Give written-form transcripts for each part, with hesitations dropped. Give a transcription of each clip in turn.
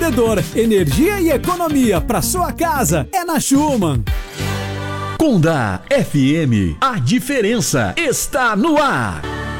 revendedor. Energia e economia para sua casa é na Schumann. Conda FM, a diferença está no ar.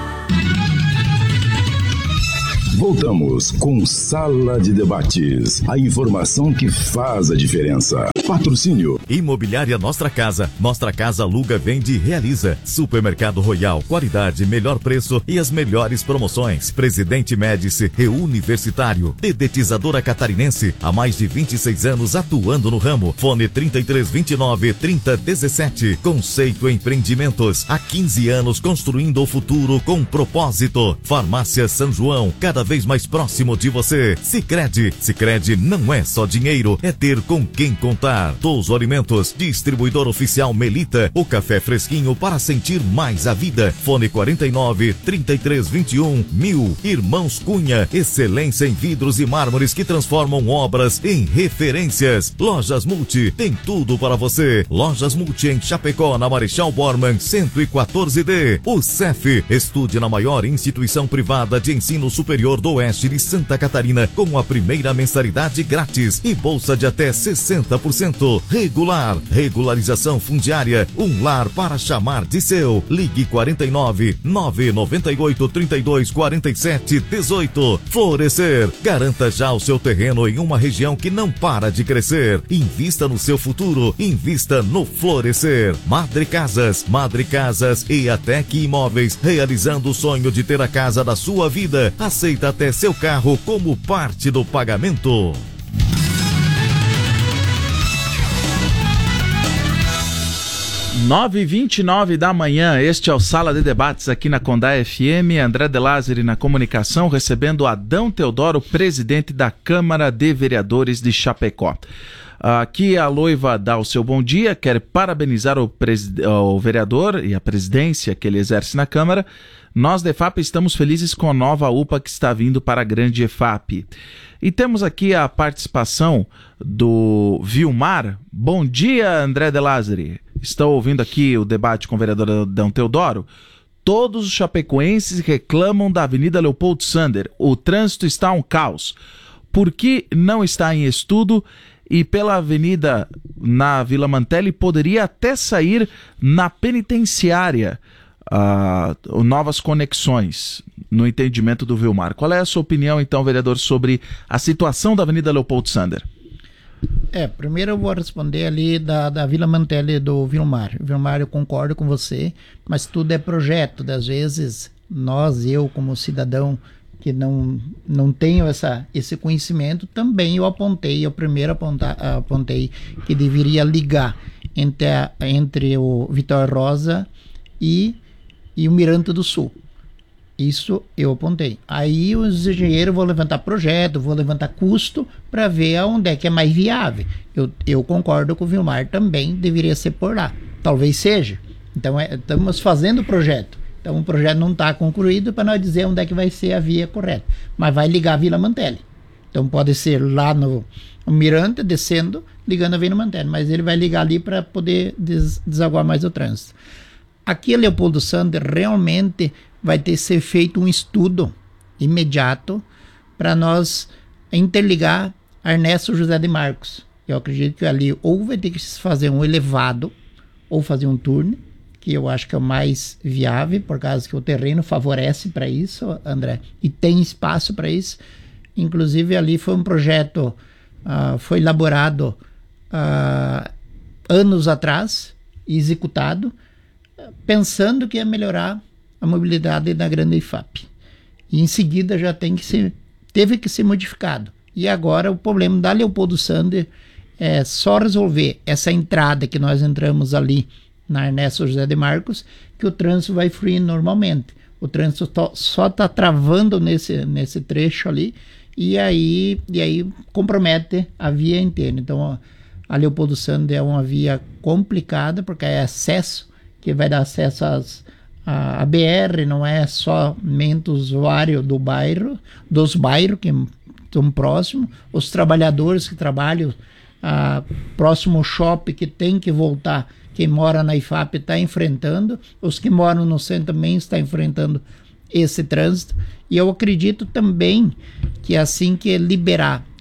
Voltamos com Sala de Debates. A informação que faz a diferença. Patrocínio. Imobiliária Nostra Casa. Nostra Casa aluga, vende e realiza. Supermercado Royal. Qualidade, melhor preço e as melhores promoções. Presidente Médici. Reuniversitário. Dedetizadora Catarinense. Há mais de 26 anos atuando no ramo. Fone 3329-3017. Conceito Empreendimentos. Há 15 anos construindo o futuro com propósito. Farmácia São João. Cada vez mais próximo de você. Sicredi. Sicredi não é só dinheiro, é ter com quem contar. Touso Alimentos, distribuidor oficial Melita, o café fresquinho para sentir mais a vida. Fone 49-3321-1000. Irmãos Cunha, excelência em vidros e mármores que transformam obras em referências. Lojas Multi, tem tudo para você. Lojas Multi em Chapecó, na Marechal Bormann 114D. O CEF, estude na maior instituição privada de ensino superior do oeste de Santa Catarina, com a primeira mensalidade grátis e bolsa de até 60%. Regular, regularização fundiária, um lar para chamar de seu. Ligue 49-998-32-47-18. Florescer, garanta já o seu terreno em uma região que não para de crescer. Invista no seu futuro, invista no Florescer. Madre Casas e Atec Imóveis, realizando o sonho de ter a casa da sua vida. Aceita até seu carro como parte do pagamento. 9h29 da manhã, este é o Sala de Debates aqui na Conda FM. André De Lázari na comunicação, recebendo Adão Teodoro, presidente da Câmara de Vereadores de Chapecó. Aqui a Loiva dá o seu bom dia, quer parabenizar o vereador e a presidência que ele exerce na Câmara. Nós da EFAP estamos felizes com a nova UPA que está vindo para a grande EFAP. E temos aqui a participação do Vilmar. Bom dia, André De Lázari. Estou ouvindo aqui o debate com o vereador Adão Teodoro. Todos os chapecoenses reclamam da Avenida Leopoldo Sander. O trânsito está um caos. Por que não está em estudo? E pela avenida na Vila Mantelli poderia até sair na penitenciária novas conexões, no entendimento do Vilmar. Qual é a sua opinião, então, vereador, sobre a situação da Avenida Leopoldo Sander? Primeiro eu vou responder ali da Vila Mantelli do Vilmar. Vilmar, eu concordo com você, mas tudo é projeto. Às vezes, eu como cidadão que não tenho esse conhecimento, também eu primeiro apontei que deveria ligar entre o Vitória Rosa e o Mirante do Sul. Isso eu apontei. Aí os engenheiros vão levantar projeto, vão levantar custo para ver onde é que é mais viável. Eu concordo com o Vilmar, também deveria ser por lá. Talvez seja. Então estamos fazendo o projeto. Então o projeto não está concluído para nós dizer onde é que vai ser a via correta. Mas vai ligar a Vila Mantelli. Então pode ser lá no Mirante, descendo, ligando a Vila Mantelli. Mas ele vai ligar ali para poder desaguar mais o trânsito. Aqui a Leopoldo Sander realmente vai ter que ser feito um estudo imediato para nós interligar Ernesto José de Marcos. Eu acredito que ali ou vai ter que se fazer um elevado ou fazer um túnel, que eu acho que é o mais viável, por causa que o terreno favorece para isso, André, e tem espaço para isso. Inclusive ali foi um projeto, foi elaborado anos atrás, executado, pensando que ia melhorar a mobilidade da grande EFAP. E em seguida já teve que ser modificado. E agora o problema da Leopoldo Sander é só resolver essa entrada que nós entramos ali na Ernesto José de Marcos, que o trânsito vai fluir normalmente. O trânsito só está travando nesse trecho ali, e aí compromete a via inteira. Então a Leopoldo Sander é uma via complicada, porque é acesso, que vai dar acesso a BR, não é somente o usuário dos bairros que estão próximos, os trabalhadores que trabalham próximo ao shopping, que tem que voltar, quem mora na IFAP está enfrentando, os que moram no centro também estão enfrentando esse trânsito. E eu acredito também que assim que liberar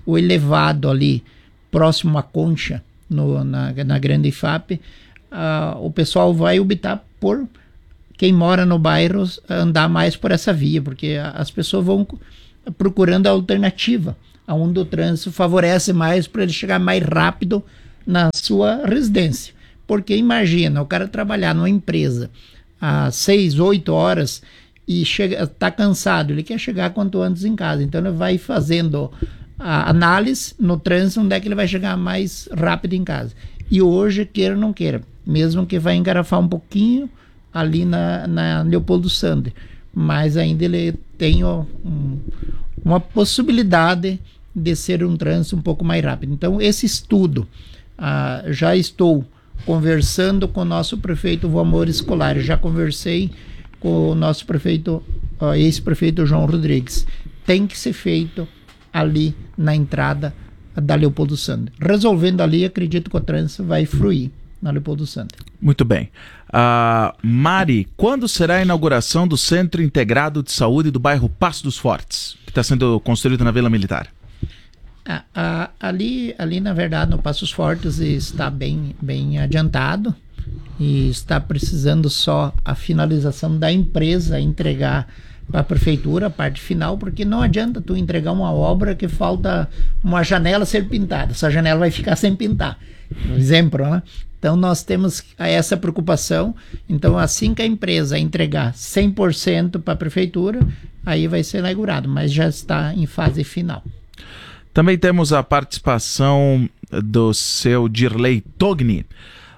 o elevado ali, próximo à Concha, na Grande IFAP, o pessoal vai optar por quem mora no bairro andar mais por essa via, porque as pessoas vão procurando a alternativa, onde o trânsito favorece mais para ele chegar mais rápido na sua residência. Porque imagina, o cara trabalhar numa empresa às 6, 8 horas e está cansado, ele quer chegar quanto antes em casa, então ele vai fazendo a análise no trânsito onde é que ele vai chegar mais rápido em casa. E hoje, queira ou não queira, mesmo que vai engarrafar um pouquinho ali na Leopoldo Sander, mas ainda ele tem uma possibilidade de ser um trânsito um pouco mais rápido. Então, esse estudo, já estou conversando com o nosso prefeito Valmor Scolari, já conversei com o nosso prefeito, ex-prefeito João Rodrigues. Tem que ser feito ali na entrada da Leopoldo Sander. Resolvendo ali, acredito que o trânsito vai fluir na Leopoldo Sander. Muito bem. Mari, quando será a inauguração do Centro Integrado de Saúde do bairro Passo dos Fortes, que está sendo construído na Vila Militar? Ali, na verdade, no Passos Fortes está bem adiantado e está precisando só a finalização da empresa entregar para a prefeitura a parte final, porque não adianta tu entregar uma obra que falta uma janela ser pintada, essa janela vai ficar sem pintar, por exemplo, né? Então nós temos essa preocupação. Então assim que a empresa entregar 100% para a prefeitura, aí vai ser inaugurado, mas já está em fase final. Também temos a participação do seu Dirley Togni.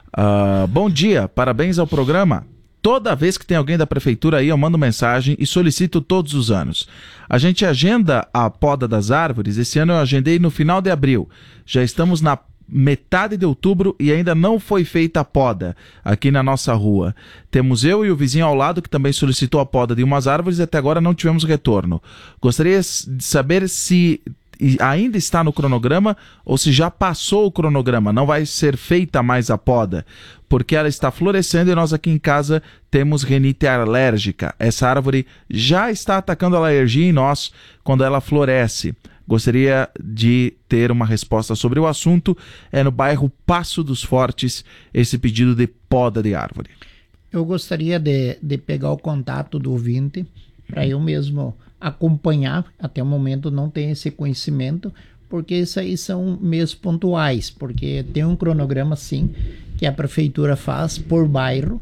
Bom dia, parabéns ao programa. Toda vez que tem alguém da prefeitura aí, eu mando mensagem e solicito todos os anos. A gente agenda a poda das árvores. Esse ano eu agendei no final de abril. Já estamos na metade de outubro e ainda não foi feita a poda aqui na nossa rua. Temos eu e o vizinho ao lado que também solicitou a poda de umas árvores e até agora não tivemos retorno. Gostaria de saber se ainda está no cronograma ou se já passou o cronograma, não vai ser feita mais a poda, porque ela está florescendo e nós aqui em casa temos rinite alérgica. Essa árvore já está atacando a alergia em nós quando ela floresce. Gostaria de ter uma resposta sobre o assunto. É no bairro Passo dos Fortes esse pedido de poda de árvore. Eu gostaria de pegar o contato do ouvinte para eu mesmo acompanhar. Até o momento não tenho esse conhecimento, porque isso aí são meios pontuais, porque tem um cronograma sim que a prefeitura faz por bairro,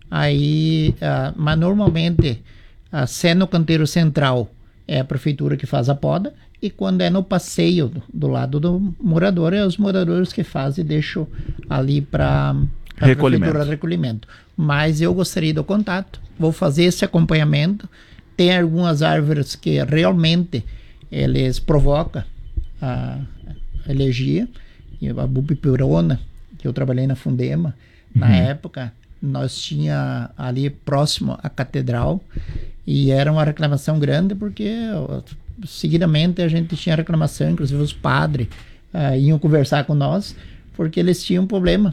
aí, mas normalmente se é no canteiro central é a prefeitura que faz a poda, e quando é no passeio do lado do morador, é os moradores que fazem e deixam ali para a prefeitura recolhimento. Mas eu gostaria do contato, vou fazer esse acompanhamento. Tem algumas árvores que realmente eles provocam a alergia, e a bupipirona, que eu trabalhei na Fundema, na época, nós tinha ali próximo à catedral, e era uma reclamação grande, porque seguidamente a gente tinha reclamação, inclusive os padres iam conversar com nós, porque eles tinham problema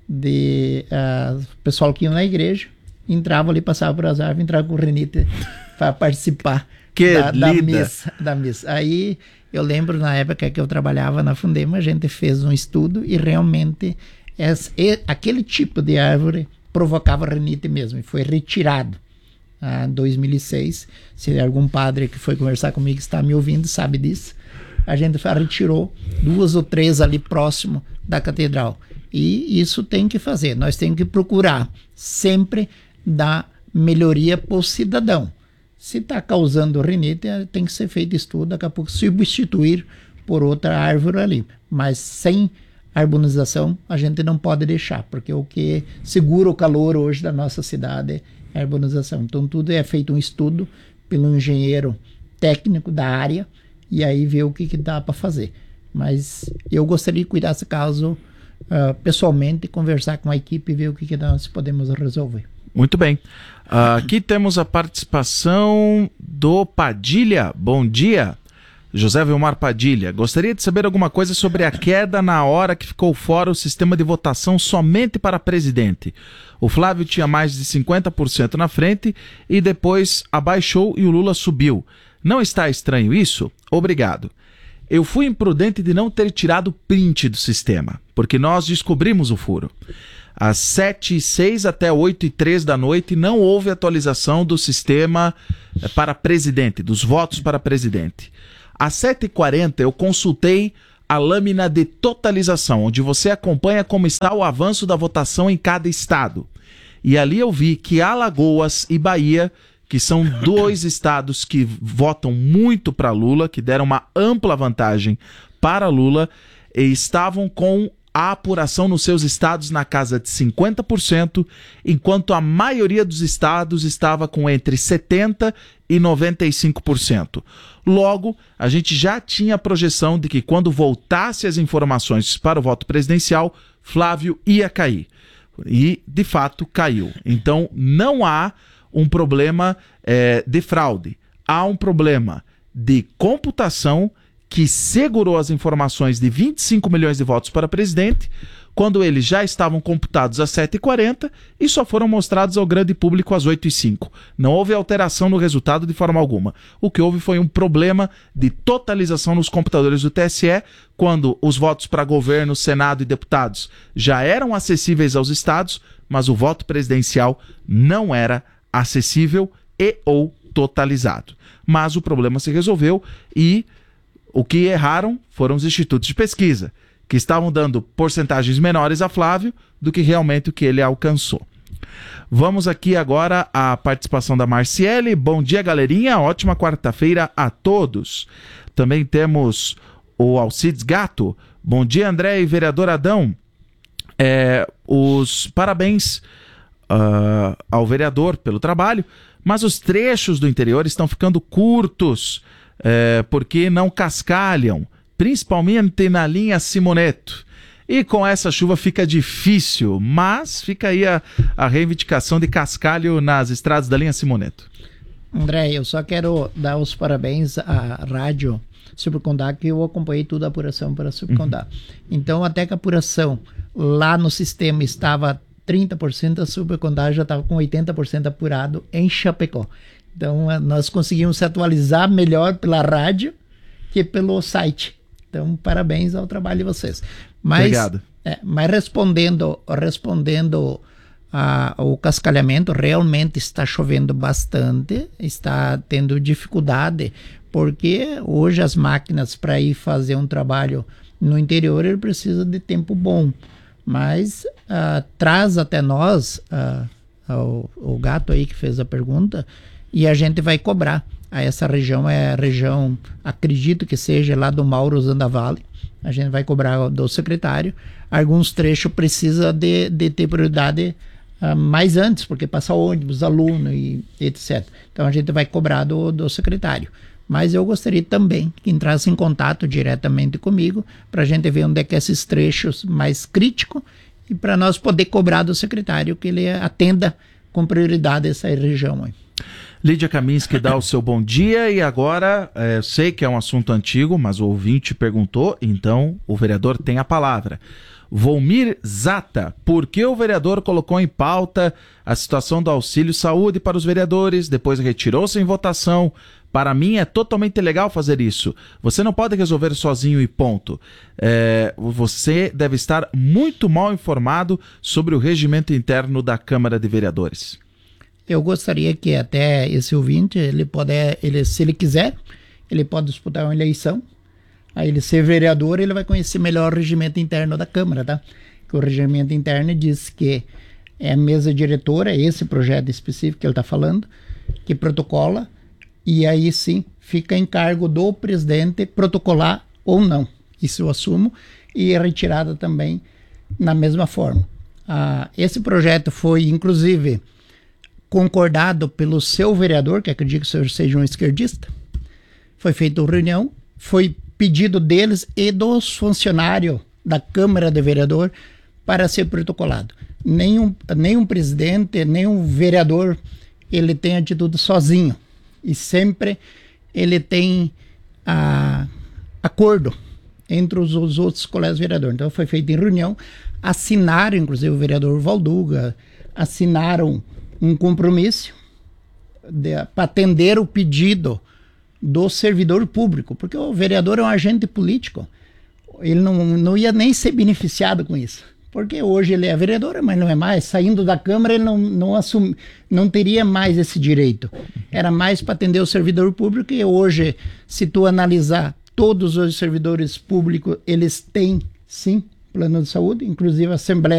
de pessoal que ia na igreja, entrava ali, passava por as árvores, entrava com rinite para participar da missa. Aí eu lembro na época que eu trabalhava na Fundema, a gente fez um estudo e realmente aquele tipo de árvore provocava rinite mesmo, e foi retirado em 2006. Se algum padre que foi conversar comigo está me ouvindo sabe disso, a gente retirou 2 ou 3 ali próximo da catedral, e isso tem que fazer, nós temos que procurar sempre dar melhoria para o cidadão. Se está causando rinite, tem que ser feito estudo, daqui a pouco substituir por outra árvore ali, mas sem arborização a gente não pode deixar, porque o que segura o calor hoje da nossa cidade é a arborização. Então tudo é feito um estudo pelo engenheiro técnico da área, e aí ver o que dá para fazer. Mas eu gostaria de cuidar desse caso pessoalmente, conversar com a equipe e ver o que nós podemos resolver. Muito bem. Aqui temos a participação do Padilha. Bom dia, José Vilmar Padilha. Gostaria de saber alguma coisa sobre a queda na hora que ficou fora o sistema de votação somente para presidente. O Flávio tinha mais de 50% na frente e depois abaixou e o Lula subiu. Não está estranho isso? Obrigado. Eu fui imprudente de não ter tirado print do sistema, porque nós descobrimos o furo. Às 7h06 até 8h03 da noite não houve atualização do sistema para presidente, dos votos para presidente. Às 7h40 eu consultei a lâmina de totalização, onde você acompanha como está o avanço da votação em cada estado. E ali eu vi que Alagoas e Bahia, que são 2 estados que votam muito para Lula, que deram uma ampla vantagem para Lula, e estavam com a apuração nos seus estados na casa de 50%, enquanto a maioria dos estados estava com entre 70% e 95%. Logo, a gente já tinha a projeção de que quando voltasse as informações para o voto presidencial, Flávio ia cair. E, de fato, caiu. Então, não há um problema de fraude. Há um problema de computação que segurou as informações de 25 milhões de votos para presidente, quando eles já estavam computados às 7h40 e só foram mostrados ao grande público às 8h05. Não houve alteração no resultado de forma alguma. O que houve foi um problema de totalização nos computadores do TSE, quando os votos para governo, Senado e deputados já eram acessíveis aos estados, mas o voto presidencial não era acessível e ou totalizado. Mas o problema se resolveu e o que erraram foram os institutos de pesquisa, que estavam dando porcentagens menores a Flávio do que realmente o que ele alcançou. Vamos aqui agora à participação da Marciele. Bom dia, galerinha. Ótima quarta-feira a todos. Também temos o Alcides Gato. Bom dia, André e vereador Adão. Os parabéns ao vereador pelo trabalho, mas os trechos do interior estão ficando curtos, porque não cascalham, principalmente na linha Simoneto. E com essa chuva fica difícil, mas fica aí a reivindicação de cascalho nas estradas da linha Simoneto. André, eu só quero dar os parabéns à rádio Supercondá, que eu acompanhei toda a apuração para a Supercondá. Então, até que a apuração lá no sistema estava 30%, a Supercondá já estava com 80% apurado em Chapecó. Então, nós conseguimos se atualizar melhor pela rádio que pelo site. Então, parabéns ao trabalho de vocês. Obrigado. Mas respondendo o cascalhamento, realmente está chovendo bastante, está tendo dificuldade, porque hoje as máquinas para ir fazer um trabalho no interior, ele precisa de tempo bom. Mas traz até nós o gato aí que fez a pergunta, e a gente vai cobrar. Essa região é a região, acredito que seja lá do Mauro Zandavale. A gente vai cobrar do secretário. Alguns trechos precisa de ter prioridade mais antes, porque passa ônibus, aluno e etc. Então a gente vai cobrar do secretário. Mas eu gostaria também que entrasse em contato diretamente comigo para a gente ver onde é que esses trechos mais críticos e para nós poder cobrar do secretário que ele atenda com prioridade essa região aí. Lídia Kaminski dá o seu bom dia e agora, eu sei que é um assunto antigo, mas o ouvinte perguntou, então o vereador tem a palavra. Volmir Zata, por que o vereador colocou em pauta a situação do auxílio saúde para os vereadores, depois retirou-se em votação? Para mim é totalmente legal fazer isso. Você não pode resolver sozinho e ponto. Você deve estar muito mal informado sobre o regimento interno da Câmara de Vereadores. Eu gostaria que até esse ouvinte, se ele quiser, ele pode disputar uma eleição. Aí ele ser vereador, ele vai conhecer melhor o regimento interno da Câmara, tá? Que o regimento interno diz que é a mesa diretora, esse projeto específico que ele está falando, que protocola, e aí sim fica em cargo do presidente protocolar ou não. Isso eu assumo, e é retirada também na mesma forma. Esse projeto foi, inclusive, concordado pelo seu vereador, que acredito que o senhor seja um esquerdista. Foi feita uma reunião, foi pedido deles e dos funcionários da Câmara de Vereador para ser protocolado. Nenhum presidente, nenhum vereador, ele tem atitude sozinho. E sempre ele tem acordo entre os outros colegas vereadores. Então foi feito em reunião, assinaram, inclusive o vereador Valduga, assinaram um compromisso para atender o pedido do servidor público, porque o vereador é um agente político. Ele não ia nem ser beneficiado com isso, porque hoje ele é vereador, mas não é mais. Saindo da Câmara, ele não teria mais esse direito. Era mais para atender o servidor público, e hoje, se tu analisar, todos os servidores públicos, eles têm, sim, plano de saúde, inclusive a Assembleia